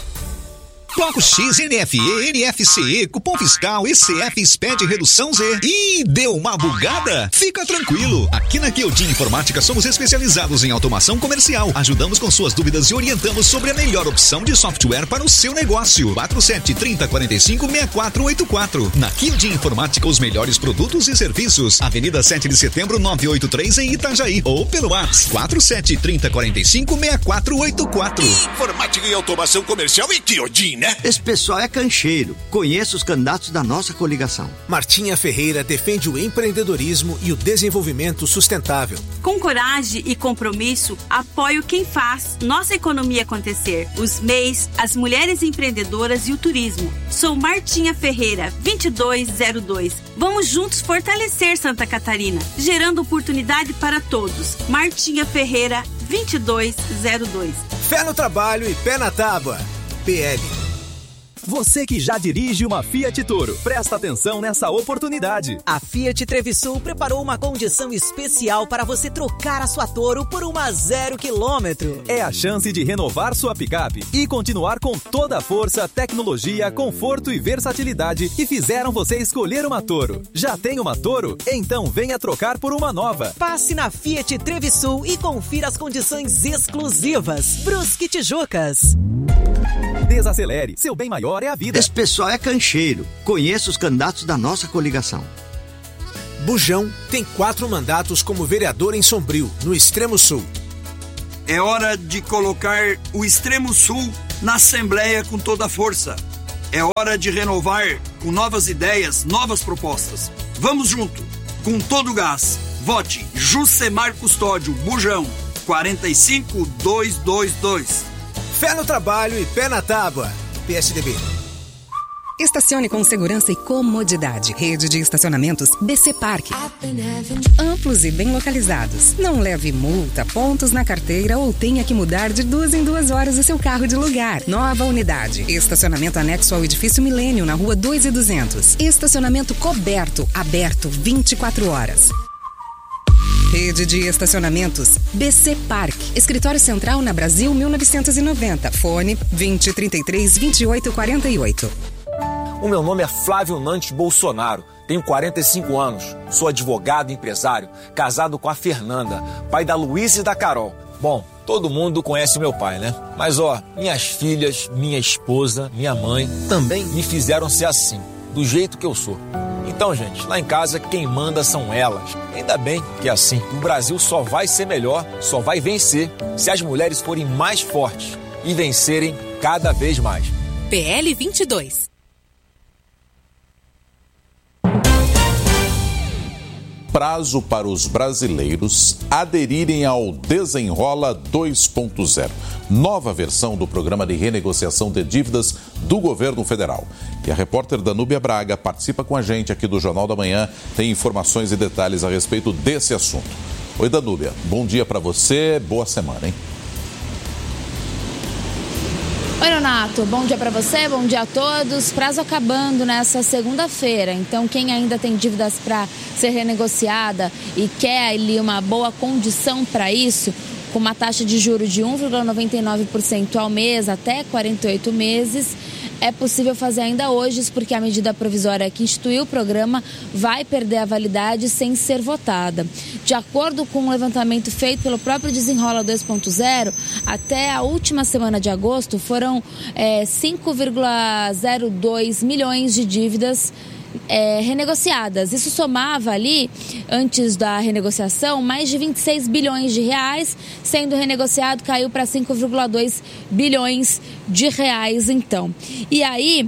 Bloco X, N F E, N F C E, cupom fiscal, E C F, S P E D, redução Z. Ih, deu uma bugada? Fica tranquilo. Aqui na Kyodin Informática somos especializados em automação comercial. Ajudamos com suas dúvidas e orientamos sobre a melhor opção de software para o seu negócio. quatro sete três zero quatro cinco seis quatro oito quatro. Na Kyodin Informática, os melhores produtos e serviços. Avenida sete de setembro, novecentos e oitenta e três em Itajaí. Ou pelo WhatsApp quatro sete três zero quatro cinco seis quatro oito quatro. Informática e automação comercial em Kyodin, né? Esse pessoal é cancheiro. Conheça os candidatos da nossa coligação. Martinha Ferreira defende o empreendedorismo e o desenvolvimento sustentável. Com coragem e compromisso, apoio quem faz nossa economia acontecer. Os M E Is, as mulheres empreendedoras e o turismo. Sou Martinha Ferreira, vinte e dois zero dois. Vamos juntos fortalecer Santa Catarina, gerando oportunidade para todos. Martinha Ferreira, vinte e dois zero dois. Fé no trabalho e pé na tábua. P L. Você que já dirige uma Fiat Toro, presta atenção nessa oportunidade. A Fiat Trevisul preparou uma condição especial para você trocar a sua Toro por uma zero quilômetro. É a chance de renovar sua picape e continuar com toda a força, tecnologia, conforto e versatilidade que fizeram você escolher uma Toro. Já tem uma Toro? Então venha trocar por uma nova. Passe na Fiat Trevisul e confira as condições exclusivas. Brusque Tijucas. Desacelere, seu bem maior é a vida. Esse pessoal é cancheiro. Conheça os candidatos da nossa coligação. Bujão tem quatro mandatos como vereador em Sombrio, no Extremo Sul. É hora de colocar o Extremo Sul na Assembleia com toda a força. É hora de renovar com novas ideias, novas propostas. Vamos junto, com todo o gás. Vote Jucemar Custódio, Bujão, quarenta e cinco dois dois dois. Fé no trabalho e pé na tábua. P S D B. Estacione com segurança e comodidade. Rede de estacionamentos B C Parque. Amplos e bem localizados. Não leve multa, pontos na carteira ou tenha que mudar de duas em duas horas o seu carro de lugar. Nova unidade. Estacionamento anexo ao edifício Milênio, na rua dois e duzentos. Estacionamento coberto, aberto vinte e quatro horas. Rede de estacionamentos B C Park. Escritório Central na Brasil mil novecentos e noventa. Fone vinte, trinta e três, vinte e oito, quarenta e oito. O meu nome é Flávio Nantes Bolsonaro. Tenho quarenta e cinco anos. Sou advogado e empresário. Casado com a Fernanda, pai da Luísa e da Carol. Bom, todo mundo conhece o meu pai, né? Mas ó, minhas filhas, minha esposa, minha mãe também me fizeram ser assim, do jeito que eu sou. Então, gente, lá em casa quem manda são elas. Ainda bem que é assim. O Brasil só vai ser melhor, só vai vencer se as mulheres forem mais fortes e vencerem cada vez mais. P L vinte e dois. Prazo para os brasileiros aderirem ao Desenrola dois ponto zero, nova versão do programa de renegociação de dívidas do governo federal. E a repórter Danúbia Braga participa com a gente aqui do Jornal da Manhã, tem informações e detalhes a respeito desse assunto. Oi, Danúbia, bom dia para você, boa semana, hein? Oi, Leonato, bom dia para você, bom dia a todos. Prazo acabando nessa segunda-feira, então quem ainda tem dívidas para ser renegociada e quer ali uma boa condição para isso, com uma taxa de juros de um vírgula noventa e nove por cento ao mês até quarenta e oito meses, é possível fazer ainda hoje, porque a medida provisória que instituiu o programa vai perder a validade sem ser votada. De acordo com um levantamento feito pelo próprio Desenrola dois ponto zero, até a última semana de agosto foram é, cinco vírgula zero dois milhões de dívidas É, renegociadas. Isso somava ali, antes da renegociação, mais de vinte e seis bilhões de reais, sendo renegociado, caiu para cinco vírgula dois bilhões de reais, então. E aí,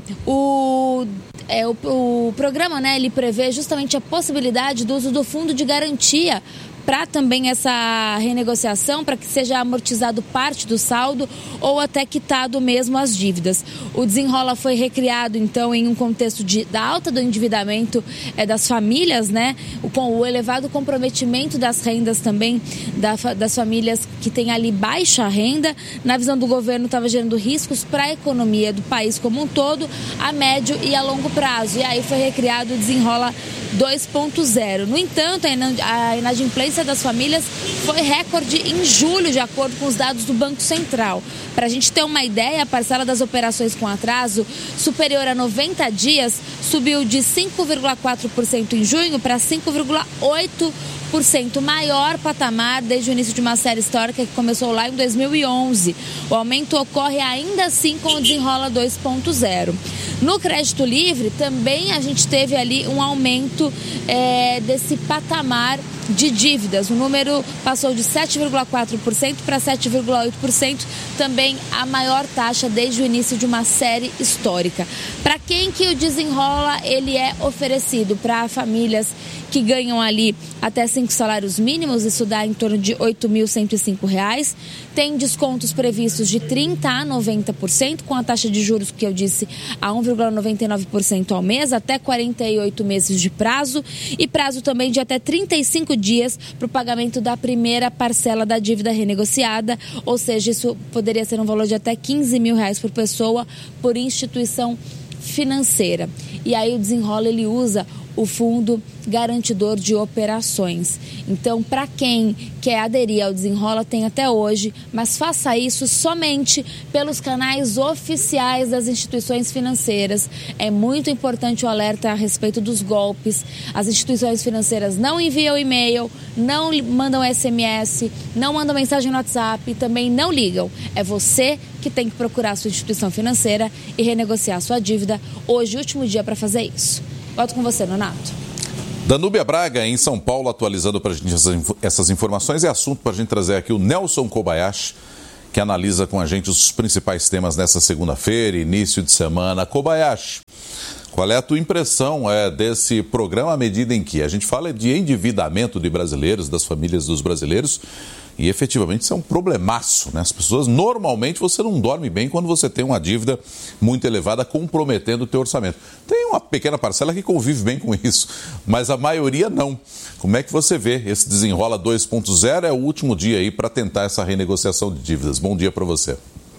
o, é, o, o programa, né, ele prevê justamente a possibilidade do uso do fundo de garantia para também essa renegociação, para que seja amortizado parte do saldo ou até quitado mesmo as dívidas. O Desenrola foi recriado, então, em um contexto de, da alta do endividamento é, das famílias, né? Com o elevado comprometimento das rendas também da, das famílias que têm ali baixa renda. Na visão do governo, estava gerando riscos para a economia do país como um todo, a médio e a longo prazo. E aí foi recriado o Desenrola dois ponto zero. No entanto, a inadimplência das famílias foi recorde em julho, de acordo com os dados do Banco Central. Para a gente ter uma ideia, a parcela das operações com atraso superior a noventa dias subiu de cinco vírgula quatro por cento em junho para cinco vírgula oito por cento, maior patamar desde o início de uma série histórica que começou lá em dois mil e onze. O aumento ocorre ainda assim com o Desenrola dois ponto zero. No crédito livre, também a gente teve ali um aumento é, desse patamar de dívidas. O número passou de sete vírgula quatro por cento para sete vírgula oito por cento, também a maior taxa desde o início de uma série histórica. Para quem que o Desenrola ele é oferecido? Para famílias que ganham ali até cinco salários mínimos, isso dá em torno de oito mil cento e cinco reais. Tem descontos previstos de trinta a noventa por cento, com a taxa de juros que eu disse a um vírgula noventa e nove por cento ao mês, até quarenta e oito meses de prazo, e prazo também de até trinta e cinco dias para o pagamento da primeira parcela da dívida renegociada, ou seja, isso poderia ser um valor de até quinze mil reais por pessoa, por instituição financeira. E aí o Desenrola ele usa o Fundo Garantidor de Operações. Então, para quem quer aderir ao Desenrola, tem até hoje, mas faça isso somente pelos canais oficiais das instituições financeiras. É muito importante o alerta a respeito dos golpes. As instituições financeiras não enviam e-mail, não mandam S M S, não mandam mensagem no WhatsApp e também não ligam. É você que tem que procurar a sua instituição financeira e renegociar a sua dívida. Hoje, último dia para fazer isso. Volto com você, Leonato. Danúbia Braga, em São Paulo, atualizando para a gente essas informações. É assunto para a gente trazer aqui o Nelson Kobayashi, que analisa com a gente os principais temas nessa segunda-feira, início de semana. Kobayashi, qual é a tua impressão é, desse programa à medida em que a gente fala de endividamento de brasileiros, das famílias dos brasileiros, e efetivamente isso é um problemaço, né? As pessoas, normalmente você não dorme bem quando você tem uma dívida muito elevada comprometendo o teu orçamento. Tem uma pequena parcela que convive bem com isso, mas a maioria não. Como é que você vê esse Desenrola dois ponto zero? É o último dia aí para tentar essa renegociação de dívidas. Bom dia para você.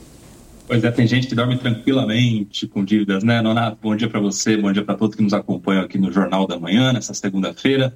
Pois é, tem gente que dorme tranquilamente com dívidas, né, Nonato? Bom dia para você, bom dia para todos que nos acompanham aqui no Jornal da Manhã, nessa segunda-feira.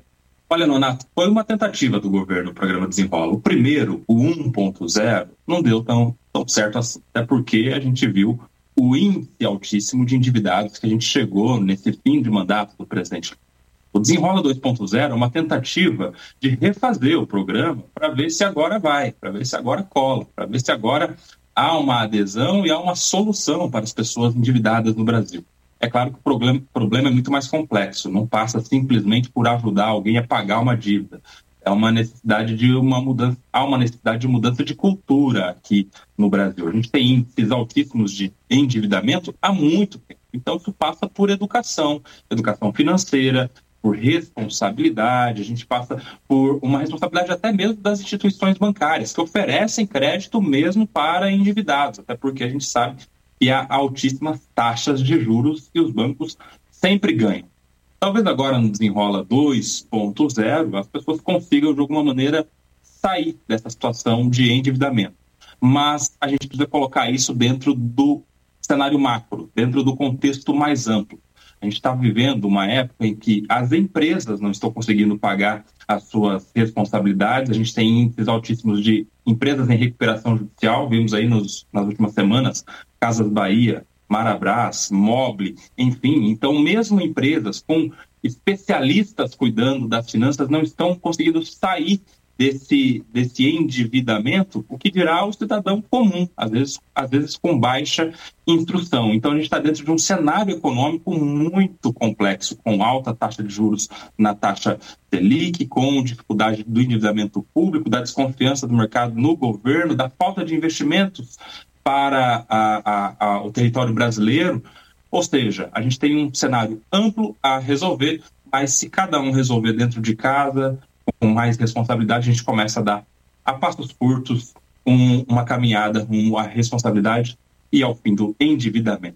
Olha, Nonato, foi uma tentativa do governo, o programa Desenrola. O primeiro, o um ponto zero, não deu tão, tão certo assim, até porque a gente viu o índice altíssimo de endividados que a gente chegou nesse fim de mandato do presidente. O Desenrola dois ponto zero é uma tentativa de refazer o programa para ver se agora vai, para ver se agora cola, para ver se agora há uma adesão e há uma solução para as pessoas endividadas no Brasil. É claro que o problema, o problema é muito mais complexo, não passa simplesmente por ajudar alguém a pagar uma dívida. É uma necessidade de uma mudança, há uma necessidade de mudança de cultura aqui no Brasil. A gente tem índices altíssimos de endividamento há muito tempo. Então isso passa por educação, educação financeira, por responsabilidade, a gente passa por uma responsabilidade até mesmo das instituições bancárias, que oferecem crédito mesmo para endividados, até porque a gente sabe e há altíssimas taxas de juros que os bancos sempre ganham. Talvez agora no Desenrola dois ponto zero as pessoas consigam de alguma maneira sair dessa situação de endividamento. Mas a gente precisa colocar isso dentro do cenário macro, dentro do contexto mais amplo. A gente está vivendo uma época em que as empresas não estão conseguindo pagar as suas responsabilidades. A gente tem índices altíssimos de empresas em recuperação judicial. Vimos aí nos, nas últimas semanas Casas Bahia, Marabras, Mobile, enfim. Então, mesmo empresas com especialistas cuidando das finanças não estão conseguindo sair desse, desse endividamento, o que dirá o cidadão comum, às vezes, às vezes com baixa instrução. Então, a gente está dentro de um cenário econômico muito complexo, com alta taxa de juros na taxa Selic, com dificuldade do endividamento público, da desconfiança do mercado no governo, da falta de investimentos para a, a, a, o território brasileiro. Ou seja, a gente tem um cenário amplo a resolver, mas se cada um resolver dentro de casa, com mais responsabilidade, a gente começa a dar a passos curtos um, uma caminhada rumo à responsabilidade e ao fim do endividamento.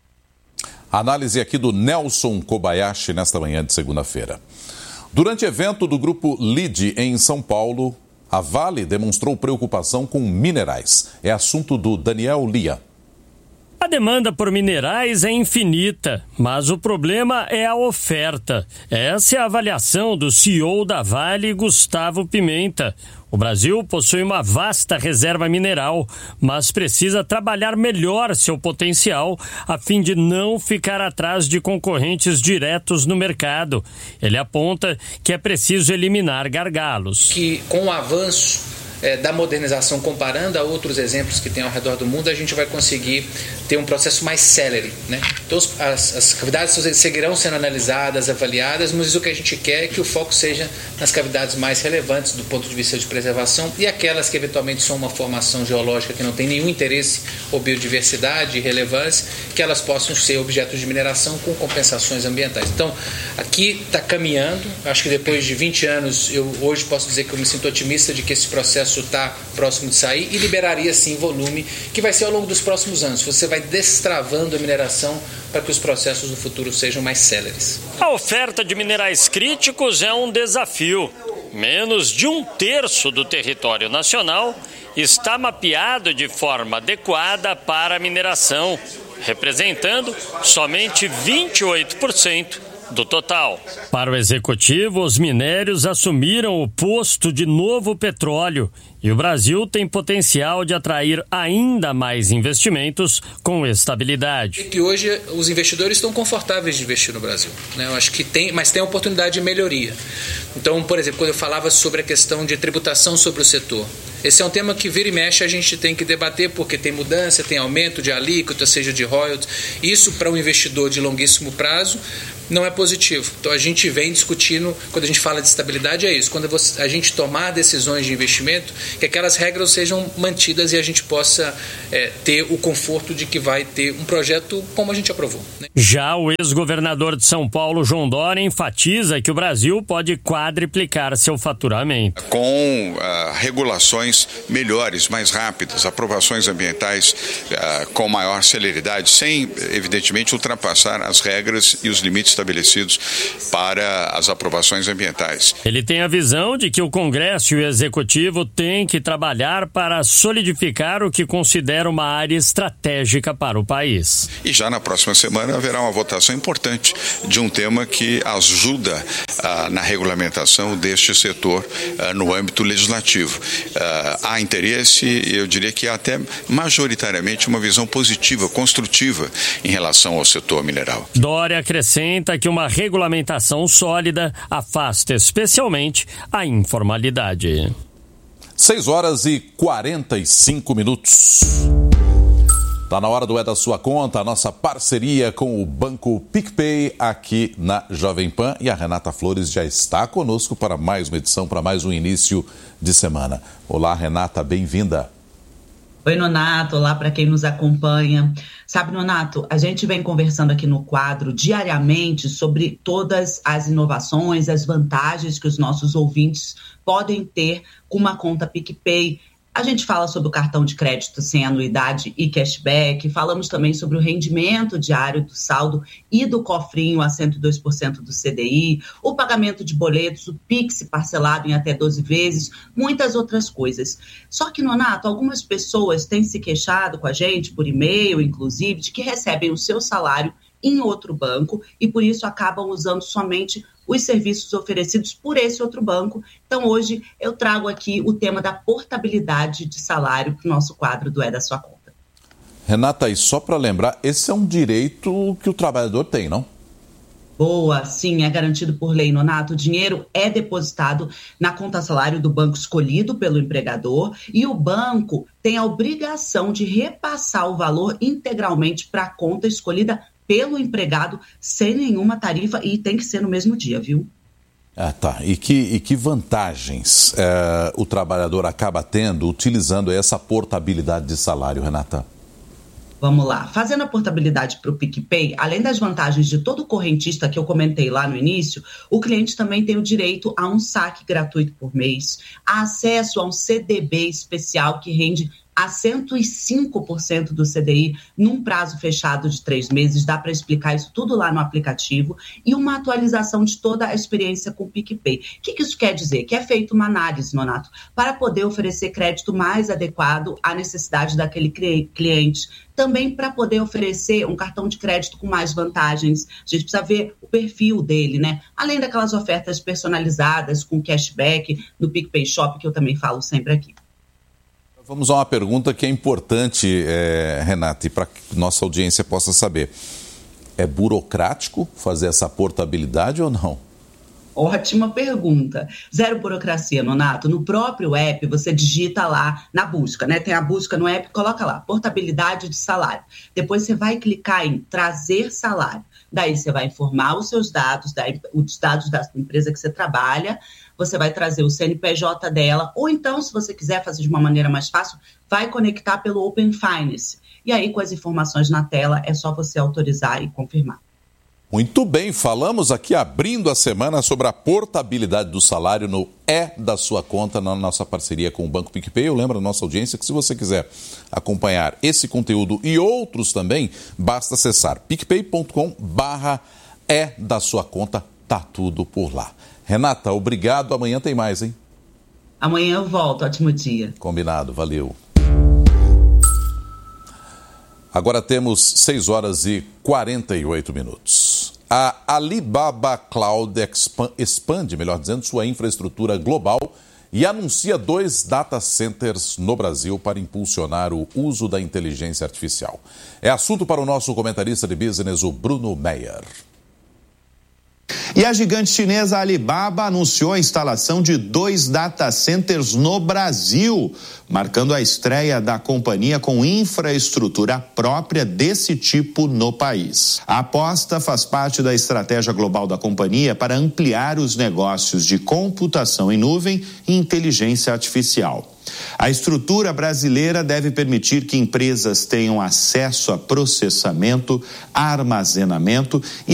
Análise aqui do Nelson Kobayashi nesta manhã de segunda-feira. Durante evento do grupo Lide em São Paulo, a Vale demonstrou preocupação com minerais. É assunto do Daniel Lia. A demanda por minerais é infinita, mas o problema é a oferta. Essa é a avaliação do C E O da Vale, Gustavo Pimenta. O Brasil possui uma vasta reserva mineral, mas precisa trabalhar melhor seu potencial a fim de não ficar atrás de concorrentes diretos no mercado. Ele aponta que é preciso eliminar gargalos. Que com o avanço É, da modernização, comparando a outros exemplos que tem ao redor do mundo, a gente vai conseguir ter um processo mais célere, né? Então as, as cavidades seguirão sendo analisadas, avaliadas, mas o que a gente quer é que o foco seja nas cavidades mais relevantes do ponto de vista de preservação e aquelas que eventualmente são uma formação geológica que não tem nenhum interesse ou biodiversidade e relevância, que elas possam ser objetos de mineração com compensações ambientais. Então aqui está caminhando, acho que depois de vinte anos eu hoje posso dizer que eu me sinto otimista de que esse processo está próximo de sair e liberaria sim volume, que vai ser ao longo dos próximos anos. Você vai destravando a mineração para que os processos do futuro sejam mais céleres. A oferta de minerais críticos é um desafio. Menos de um terço do território nacional está mapeado de forma adequada para a mineração, representando somente vinte e oito por cento do total. Para o executivo, os minérios assumiram o posto de novo petróleo e o Brasil tem potencial de atrair ainda mais investimentos com estabilidade. Que hoje os investidores estão confortáveis de investir no Brasil, né? Eu acho que tem, mas tem oportunidade de melhoria. Então, por exemplo, quando eu falava sobre a questão de tributação sobre o setor, esse é um tema que vira e mexe a gente tem que debater porque tem mudança, tem aumento de alíquota, seja de royalties. Isso para um investidor de longuíssimo prazo não é positivo. Então a gente vem discutindo, quando a gente fala de estabilidade, é isso. Quando você, a gente tomar decisões de investimento, que aquelas regras sejam mantidas e a gente possa é, ter o conforto de que vai ter um projeto como a gente aprovou, né? Já o ex-governador de São Paulo, João Dória, enfatiza que o Brasil pode quadriplicar seu faturamento. Com uh, regulações melhores, mais rápidas, aprovações ambientais uh, com maior celeridade, sem, evidentemente, ultrapassar as regras e os limites estabelecidos para as aprovações ambientais. Ele tem a visão de que o Congresso e o Executivo têm que trabalhar para solidificar o que considera uma área estratégica para o país. E já na próxima semana haverá uma votação importante de um tema que ajuda ah, na regulamentação deste setor ah, no âmbito legislativo. Ah, há interesse, eu diria que há até majoritariamente uma visão positiva, construtiva em relação ao setor mineral. Dória acrescenta que uma regulamentação sólida afasta especialmente a informalidade. seis horas e quarenta e cinco minutos. Está na hora do É da Sua Conta, a nossa parceria com o Banco PicPay aqui na Jovem Pan. E a Renata Flores já está conosco para mais uma edição, para mais um início de semana. Olá, Renata, bem-vinda. Oi, Nonato, olá para quem nos acompanha. Sabe, Nonato, a gente vem conversando aqui no quadro diariamente sobre todas as inovações, as vantagens que os nossos ouvintes podem ter com uma conta PicPay. A gente fala sobre o cartão de crédito sem anuidade e cashback, falamos também sobre o rendimento diário do saldo e do cofrinho a cento e dois por cento do C D I, o pagamento de boletos, o Pix parcelado em até doze vezes, muitas outras coisas. Só que, Nonato, algumas pessoas têm se queixado com a gente, por e-mail, inclusive, de que recebem o seu salário em outro banco e, por isso, acabam usando somente os serviços oferecidos por esse outro banco. Então, hoje, eu trago aqui o tema da portabilidade de salário para o nosso quadro do É da Sua Conta. Renata, e só para lembrar, esse é um direito que o trabalhador tem, não? Boa, sim, é garantido por lei, Nonato. O dinheiro é depositado na conta salário do banco escolhido pelo empregador e o banco tem a obrigação de repassar o valor integralmente para a conta escolhida pelo empregado, sem nenhuma tarifa, e tem que ser no mesmo dia, viu? Ah, tá. E que, e que vantagens é, o trabalhador acaba tendo utilizando essa portabilidade de salário, Renata? Vamos lá. Fazendo a portabilidade para o PicPay, além das vantagens de todo correntista que eu comentei lá no início, o cliente também tem o direito a um saque gratuito por mês, acesso a um C D B especial que rende a cento e cinco por cento do C D I num prazo fechado de três meses. Dá para explicar isso tudo lá no aplicativo. E uma atualização de toda a experiência com o PicPay. O que, que isso quer dizer? Que é feita uma análise, Nonato, para poder oferecer crédito mais adequado à necessidade daquele cliente. Também para poder oferecer um cartão de crédito com mais vantagens. A gente precisa ver o perfil dele, né? Além daquelas ofertas personalizadas com cashback no PicPay Shop, que eu também falo sempre aqui. Vamos a uma pergunta que é importante, é, Renata, e para que nossa audiência possa saber. É burocrático fazer essa portabilidade ou não? Ótima pergunta. Zero burocracia, Nonato. No próprio app, você digita lá na busca, né? Tem a busca no app, coloca lá, portabilidade de salário. Depois você vai clicar em trazer salário. Daí você vai informar os seus dados, daí, os dados da empresa que você trabalha, você vai trazer o C N P J dela, ou então, se você quiser fazer de uma maneira mais fácil, vai conectar pelo Open Finance. E aí, com as informações na tela, é só você autorizar e confirmar. Muito bem, falamos aqui abrindo a semana sobre a portabilidade do salário no É da Sua Conta, na nossa parceria com o Banco PicPay. Eu lembro a nossa audiência que se você quiser acompanhar esse conteúdo e outros também, basta acessar picpay ponto com barra É da Sua Conta, tá tudo por lá. Renata, obrigado, amanhã tem mais, hein? Amanhã eu volto, ótimo dia. Combinado, valeu. Agora temos seis horas e quarenta e oito minutos. A Alibaba Cloud expande, melhor dizendo, sua infraestrutura global e anuncia dois data centers no Brasil para impulsionar o uso da inteligência artificial. É assunto para o nosso comentarista de business, o Bruno Meyer. E a gigante chinesa Alibaba anunciou a instalação de dois data centers no Brasil, marcando a estreia da companhia com infraestrutura própria desse tipo no país. A aposta faz parte da estratégia global da companhia para ampliar os negócios de computação em nuvem e inteligência artificial. A estrutura brasileira deve permitir que empresas tenham acesso a processamento, armazenamento e